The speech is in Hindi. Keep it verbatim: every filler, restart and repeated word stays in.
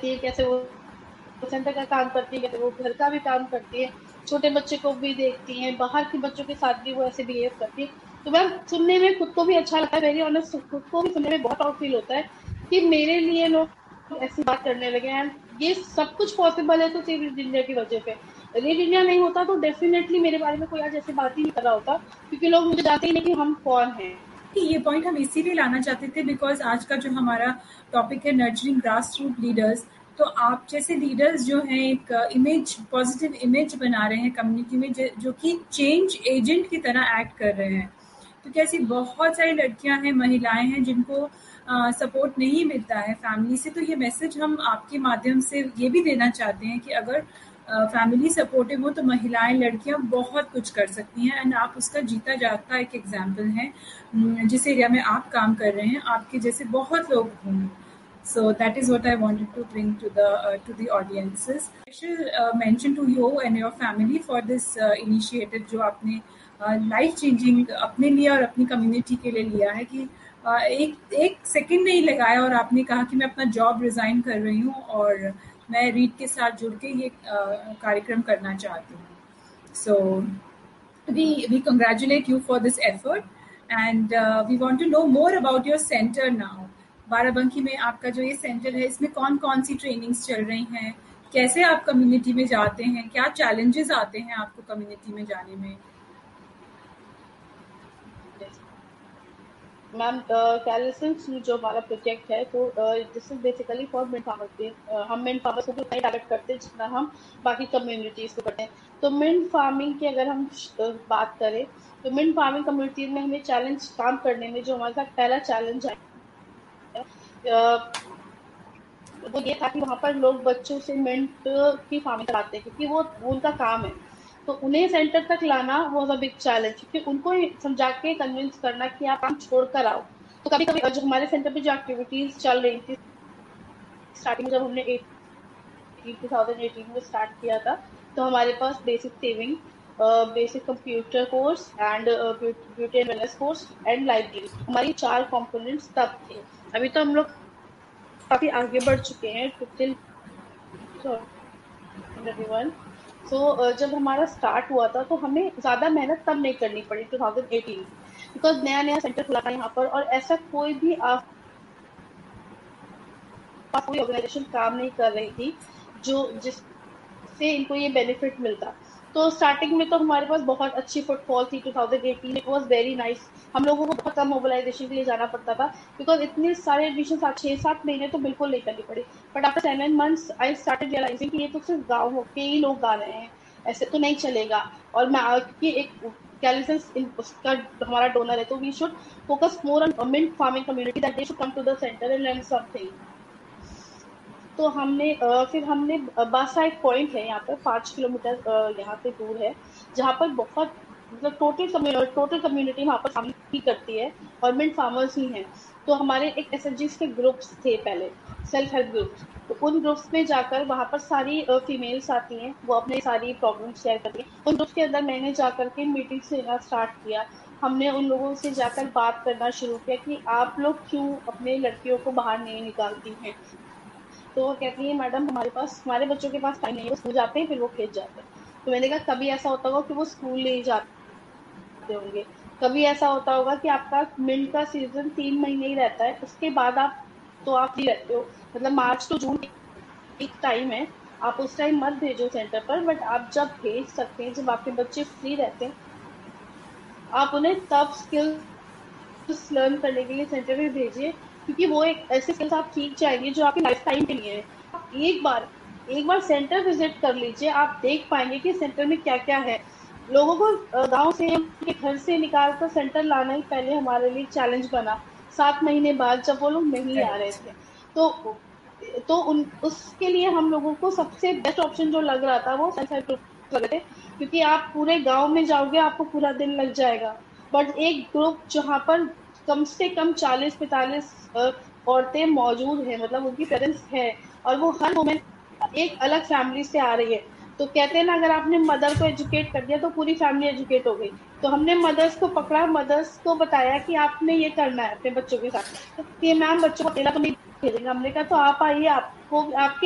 करती है, कैसे वो सेंटर का काम करती है, कैसे वो घर का भी काम करती है, छोटे बच्चे को भी देखती हैं, बाहर के बच्चों के साथ भी वो ऐसे बिहेव करती है। तो मैम सुनने में खुद को भी अच्छा लगता है, वेरी ऑनेस्ट, खुद को भी सुनने में बहुत प्राउड फील होता है कि मेरे लिए लोग ऐसी बात करने लगे हैं। ये सब कुछ पॉसिबल है तो सिर्फ रेड इंडिया की वजह पे। रेड इंडिया नहीं होता तो डेफिनेटली मेरे बारे में कोई आज ऐसी बात ही नहीं कर रहा होता, क्योंकि लोग मुझे जानते ही नहीं कि हम कौन हैं। ये पॉइंट हम इसीलिए लाना चाहते थे बिकॉज आज का जो हमारा टॉपिक है नर्चरिंग ग्रास रूट लीडर्स, तो आप जैसे लीडर्स जो हैं एक इमेज, पॉजिटिव इमेज बना रहे हैं कम्युनिटी में, जो, जो कि चेंज एजेंट की तरह एक्ट कर रहे हैं। तो कैसी बहुत सारी लड़कियां हैं, महिलाएं हैं जिनको सपोर्ट नहीं मिलता है फैमिली से। तो ये मैसेज हम आपके माध्यम से ये भी देना चाहते हैं कि अगर फैमिली uh, सपोर्टिव हो तो महिलाएं, लड़कियां बहुत कुछ कर सकती हैं। एंड आप उसका जीता जागता एक एग्जाम्पल हैं। जिस एरिया में आप काम कर रहे हैं आपके जैसे बहुत लोग होंगे। So that is what I wanted to bring to the uh, to the audiences. Special uh, mention to you and your family for this uh, initiative जो आपने लाइफ uh, चेंजिंग अपने लिए और अपनी कम्युनिटी के लिए लिया है कि uh, एक एक सेकंड नहीं लगाया और आपने कहा कि मैं अपना जॉब रिजाइन कर रही हूँ और मैं रीड के साथ जुड़ के ये uh, कार्यक्रम करना चाहती हूँ। So we we congratulate you for this effort and uh, we want to know more about your center now. Barabanki में आपका जो ये सेंटर है इसमें कौन कौन सी ट्रेनिंग्स चल रही हैं, कैसे आप कम्युनिटी में जाते हैं, क्या चैलेंजेस आते हैं आपको कम्युनिटी में जाने में? मैम कैलिसेंस जो हमारा प्रोजेक्ट है तो this is basically for mid farmer. हम मिड फार्मर्स को भी उतना ही टारगेट करते हैं जितना हम बाकी कम्युनिटीज को करते हैं। तो मिड फार्मिंग की अगर हम बात करें तो मिड फार्मिंग कम्युनिटीज में हमें चैलेंज काम करने में जो हमारे साथ पहला चैलेंज है वो ये था कि वहाँ पर लोग बच्चों से मिंट की फार्मिंग कराते हैं क्योंकि वो उनका काम है। तो उन्हें सेंटर तक लाना वो अ बिग चैलेंज, क्योंकि उनको समझा के कन्विंस करना कि आप काम छोड़ कर आओ। तो कभी कभी जो हमारे सेंटर पे जो एक्टिविटीज चल रही थी स्टार्टिंग जब हमने टू थाउजेंड एटीन में स्टार्ट किया था तो हमारे पास basic saving, basic computer course and beauty and wellness course and library, हमारी चार कंपोनेंट्स तब थे। अभी तो हम लोग काफी आगे बढ़ चुके हैं टिल एवरीवन। सो जब हमारा स्टार्ट हुआ था तो हमें ज्यादा मेहनत तब नहीं करनी पड़ी टू थाउजेंड एटीन, बिकॉज नया नया सेंटर खुला था यहाँ पर और ऐसा कोई भी आप कोई ऑर्गेनाइजेशन काम नहीं कर रही थी जो जिससे इनको ये बेनिफिट मिलता। तो स्टार्टिंग में तो हमारे पास बहुत अच्छी फुटफॉल थी two thousand eighteen, it was very nice. हम लोगों को बहुत कम मोबिलाइजेशन के लिए जाना पड़ता था बिकॉज इतने सारे एडमिशन छह सात महीने तो बिल्कुल नहीं करनी पड़ी। But after seven months I started realising कि ये तो सिर्फ गाँव के ही लोग गा रहे हैं, ऐसे तो नहीं चलेगा। और मैं क्योंकि एक कैलिसेंस उसका हमारा डोनर है तो we should focus more on mint farming community that they should come to the centre and learn something. तो हमने फिर हमने बासा एक पॉइंट है यहाँ पर पाँच किलोमीटर यहाँ से दूर है जहाँ पर बहुत मतलब टोटल टोटल कम्युनिटी वहाँ पर शामिल ही करती है और मिंट फार्मर्स ही हैं। तो हमारे एक एसएचजीज के ग्रुप्स थे पहले, सेल्फ हेल्प ग्रुप्स। तो उन ग्रुप्स में जाकर वहाँ पर सारी फीमेल्स आती हैं, वो अपनी सारी प्रॉब्लम शेयर करती हैं। उन ग्रुप्स के अंदर मैंने जाकर के मीटिंग्स लेना स्टार्ट किया। हमने उन लोगों से जाकर बात करना शुरू किया कि आप लोग क्यों अपने लड़कियों को बाहर नहीं निकालती हैं। तो वो कहती है मैडम हमारे पास हमारे बच्चों के पास टाइम नहीं है, वो स्कूल जाते हैं फिर वो खेत जाते हैं। तो मैंने कहा कभी ऐसा होता होगा कि वो स्कूल नहीं जाते होंगे, कभी ऐसा होता होगा कि आपका मिल्क का सीजन तीन महीने ही रहता है, उसके बाद आप तो आप फ्री रहते हो, मतलब मार्च टू जून एक टाइम है, आप उस टाइम मत भेजो सेंटर पर। बट आप जब भेज सकते हैं, जब आपके बच्चे फ्री रहते हैं, आप उन्हें तब स्किल्स लर्न करने के लिए सेंटर में भेजिए, क्योंकि वो एक ऐसे स्किल्स आप सीख जाएंगे जो आपकी लाइफ टाइम के लिए है। एक बार एक बार सेंटर विजिट कर लीजिए, आप देख पाएंगे कि सेंटर में क्या क्या है। लोगों को गांव से उनके घर से निकाल कर सेंटर लाना ही पहले हमारे लिए चैलेंज बना। सात महीने बाद जब वो लोग नहीं आ रहे थे तो तो उन उसके लिए हम लोगों को सबसे बेस्ट ऑप्शन जो लग रहा था वो सेल्फ हेल्प ग्रुप लग रहे थे, क्योंकि आप पूरे गांव में जाओगे आपको पूरा दिन लग जाएगा। बट एक ग्रुप जहाँ पर कम से कम चालीस पैंतालीस औरतें मौजूद है, मतलब उनकी प्रेजेंस है और वो हर मोमेंट एक अलग फैमिली से आ रही है। तो कहते हैं ना, अगर आपने मदर को एजुकेट कर दिया तो पूरी फैमिली एजुकेट हो गई। तो हमने मदर्स को पकड़ा, मदर्स को बताया कि आपने ये करना है अपने बच्चों के साथ। तो ये मैम बच्चों को अकेला तो नहीं भेजेंगे। हमने कहा तो आप आइए, आपको आपके